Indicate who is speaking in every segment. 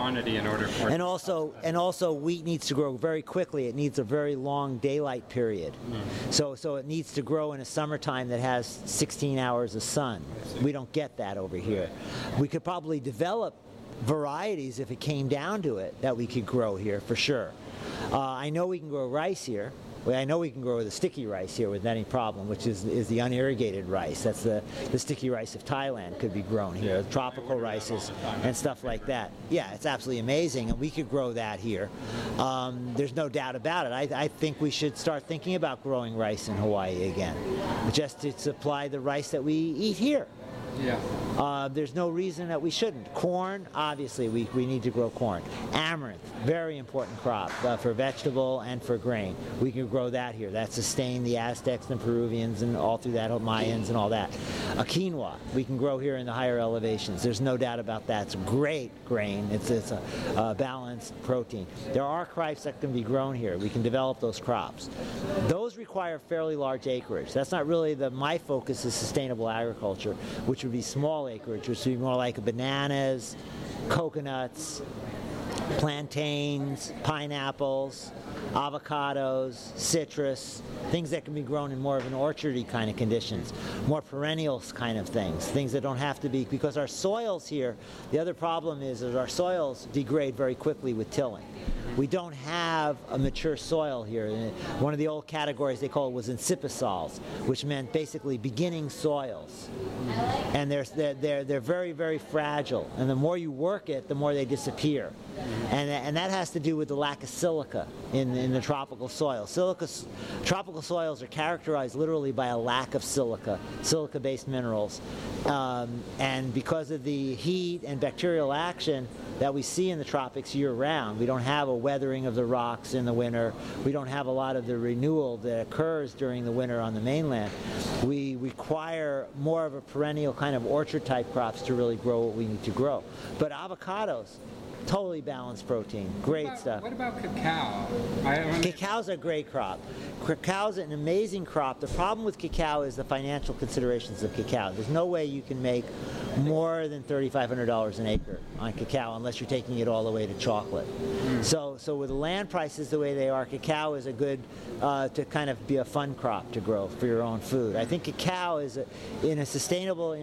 Speaker 1: quantity in order for it
Speaker 2: And also wheat needs to grow very quickly. It needs a very long daylight period. So it needs to grow in a summertime that has 16 hours of sun. We don't get that over here. We could probably develop varieties if it came down to it that we could grow here for sure. I know we can grow rice here. Well, I know we can grow the sticky rice here without any problem, which is the unirrigated rice. That's the sticky rice of Thailand could be grown here, tropical rices and stuff like that. Yeah, it's absolutely amazing, and we could grow that here. There's no doubt about it. I think we should start thinking about growing rice in Hawaii again, just to supply the rice that we eat here.
Speaker 1: Yeah.
Speaker 2: There's no reason that we shouldn't. Corn, obviously, we need to grow corn. Amaranth, very important crop for vegetable and for grain. We can grow that here. That sustained the Aztecs and Peruvians and all through that, Mayans and all that. Quinoa, we can grow here in the higher elevations. There's no doubt about that. It's a great grain. It's a balanced protein. There are crops that can be grown here. We can develop those crops. Those require fairly large acreage. That's not really my focus is sustainable agriculture, which would be small acreage, which would be more like bananas, coconuts, plantains, pineapples, avocados, citrus, things that can be grown in more of an orchardy kind of conditions, more perennials kind of things that don't have to be, because our soils here, the other problem is that our soils degrade very quickly with tilling. We don't have a mature soil here. One of the old categories they call it was incipisols, which meant basically beginning soils. And they're very, very fragile. And the more you work it, the more they disappear. And that has to do with the lack of silica in the tropical soil. Tropical soils are characterized literally by a lack of silica-based minerals. And because of the heat and bacterial action that we see in the tropics year-round, we don't have a weathering of the rocks in the winter. We don't have a lot of the renewal that occurs during the winter on the mainland. We require more of a perennial kind of orchard-type crops to really grow what we need to grow. But avocados, totally balanced protein, great stuff.
Speaker 1: What about cacao?
Speaker 2: Cacao's a great crop. Cacao's an amazing crop. The problem with cacao is the financial considerations of cacao. There's no way you can make more than $3,500 an acre on cacao unless you're taking it all the way to chocolate. So with the land prices the way they are, cacao is a good to kind of be a fun crop to grow for your own food. I think cacao is in a sustainable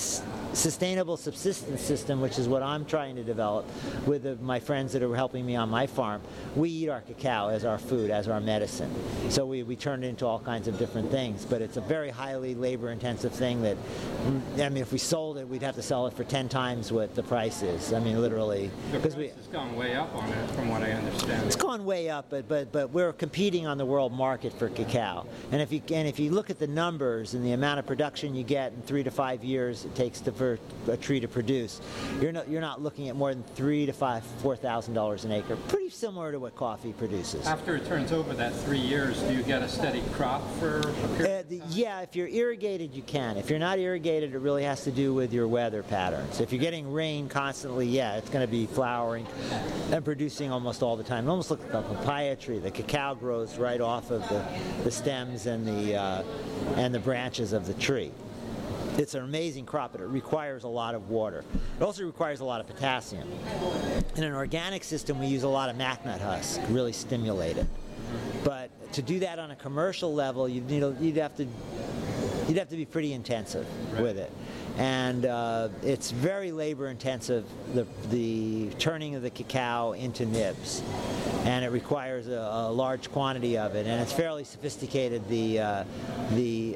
Speaker 2: subsistence system, which is what I'm trying to develop with my friends that are helping me on my farm. We eat our cacao as our food, as our medicine. So we turn it into all kinds of different things, but it's a very highly labor-intensive thing that, I mean, if we sold it, we'd have to sell it for 10 times what the price is. I mean, literally.
Speaker 1: The price has gone way up on it, from what I understand.
Speaker 2: It's gone way up, but we're competing on the world market for cacao. And if you look at the numbers and the amount of production you get in 3 to 5 years it takes for a tree to produce, you're not looking at more than $3,000 to $4,000 an acre. Pretty similar to what coffee produces.
Speaker 1: After it turns over that 3 years, do you get a steady crop for a period of time?
Speaker 2: Yeah, if you're irrigated, you can. If you're not irrigated, it really has to do with your weather patterns. If you're getting rain constantly, yeah, it's going to be flowering and producing almost all the time. It almost looks like a papaya tree. The cacao grows right off of the stems and the branches of the tree. It's an amazing crop, but it requires a lot of water. It also requires a lot of potassium. In an organic system, we use a lot of MacNut husk, really stimulate it. But to do that on a commercial level, you'd have to be pretty intensive with it. And it's very labor intensive, the turning of the cacao into nibs, and it requires a large quantity of it, and it's fairly sophisticated, the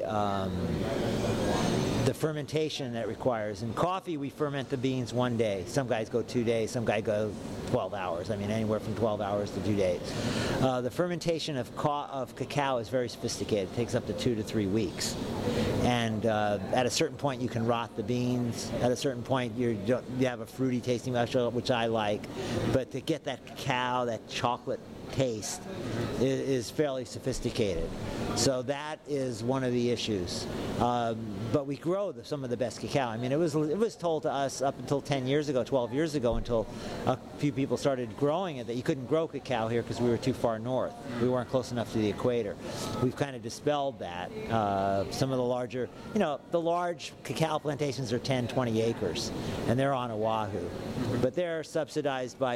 Speaker 2: fermentation that it requires. In coffee, we ferment the beans one day. Some guys go 2 days, some guys go 12 hours. I mean, anywhere from 12 hours to 2 days. The fermentation of cacao is very sophisticated. It takes up to 2 to 3 weeks. And at a certain point, you can rot the beans. At a certain point, you have a fruity tasting vegetable, which I like. But to get that cacao, that chocolate taste is fairly sophisticated. So that is one of the issues. But we grow some of the best cacao. I mean, it was told to us up until 10 years ago, 12 years ago, until a few people started growing it, that you couldn't grow cacao here because we were too far north. We weren't close enough to the equator. We've kind of dispelled that. Some of the larger, the large cacao plantations are 10, 20 acres, and they're on Oahu. But they're subsidized by